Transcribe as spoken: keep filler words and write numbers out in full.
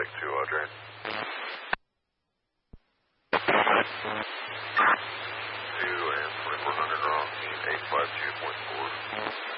Medic two, Audrey. two and twenty-four hundred wrong, team eight five two point four.